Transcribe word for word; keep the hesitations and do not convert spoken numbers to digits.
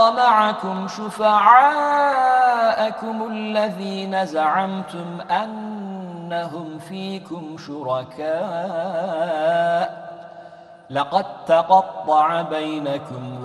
ترى معكم شفعاءكم الذين زعمتم أنهم فيكم شركاء لقد تقطع بينكم